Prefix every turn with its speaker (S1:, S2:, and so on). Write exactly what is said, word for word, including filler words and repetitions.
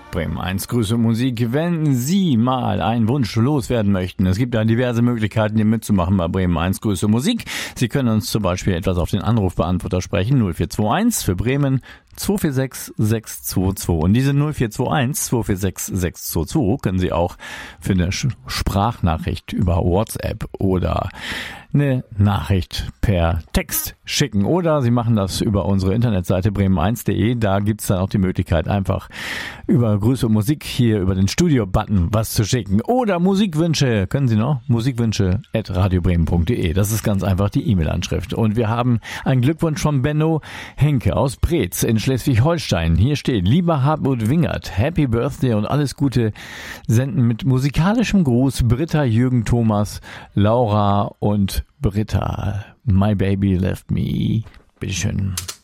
S1: Bremen eins Grüße und Musik. Wenn Sie mal einen Wunsch loswerden möchten, es gibt ja diverse Möglichkeiten, hier mitzumachen bei Bremen eins Grüße und Musik. Sie können uns zum Beispiel etwas auf den Anrufbeantworter sprechen, null vier zwei eins für Bremen zwei vier sechs sechs zwei zwei. Und diese null vier zwei eins zwei vier sechs sechs zwei zwei können Sie auch für eine Sprachnachricht über WhatsApp oder eine Nachricht per Text schicken. Oder Sie machen das über unsere Internetseite bremen eins punkt de. Da gibt's dann auch die Möglichkeit, einfach über Grüße und Musik hier über den Studio-Button was zu schicken. Oder Musikwünsche, können Sie noch? Musikwünsche at radiobremen punkt de. Das ist ganz einfach die E-Mail-Anschrift. Und wir haben einen Glückwunsch von Benno Henke aus Preetz in Schleswig-Holstein. Hier steht: Lieber Hartmut Wingert, Happy Birthday und alles Gute senden mit musikalischem Gruß Britta, Jürgen, Thomas, Laura und Britta. My baby left me. Bitteschön.